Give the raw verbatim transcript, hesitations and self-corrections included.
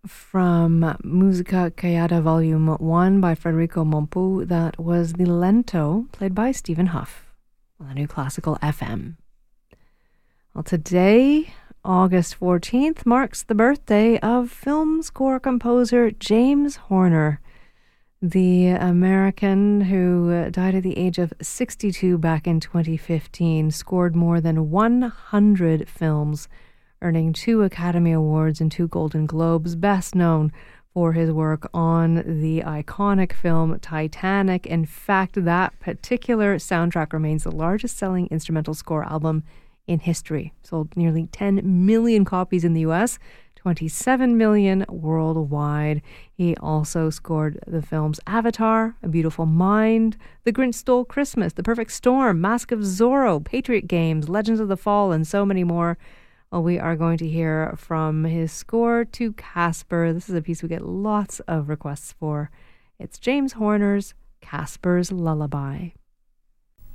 from Musica Callada Volume one by Federico Mompu. That was the Lento, played by Stephen Huff on the New Classical F M. Well, today, August fourteenth, marks the birthday of film score composer James Horner, the American who died at the age of sixty-two back in twenty fifteen, scored more than one hundred films, earning two Academy Awards and two Golden Globes, best known for his work on the iconic film Titanic. In fact, that particular soundtrack remains the largest-selling instrumental score album in history. Sold nearly ten million copies in the U S, twenty-seven million worldwide. He also scored the films Avatar, A Beautiful Mind, The Grinch Stole Christmas, The Perfect Storm, Mask of Zorro, Patriot Games, Legends of the Fall, and so many more. Well, we are going to hear from his score to Casper. This is a piece we get lots of requests for. It's James Horner's Casper's Lullaby.